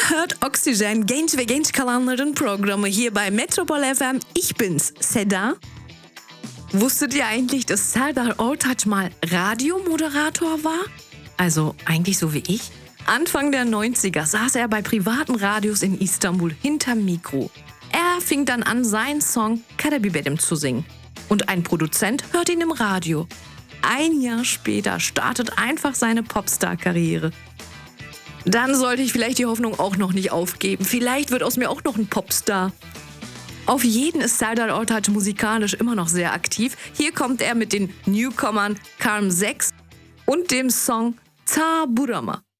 hört Oxygen, genç ve genç kalanların programı hier bei Metropol FM. Ich bin's, Seda. Wusstet ihr eigentlich, dass Serdar Ortaç mal Radiomoderator war? Also eigentlich so wie ich. Anfang der 90er saß er bei privaten Radios in Istanbul hinterm Mikro. Er fing dann an, seinen Song Karabiberim zu singen. Und ein Produzent hört ihn im Radio. Ein Jahr später startet einfach seine Popstar-Karriere. Dann sollte ich vielleicht die Hoffnung auch noch nicht aufgeben. Vielleicht wird aus mir auch noch ein Popstar. Auf jeden ist Serdar Ortaç musikalisch immer noch sehr aktiv. Hier kommt er mit den Newcomern Karm 6 und dem Song Ta Burama.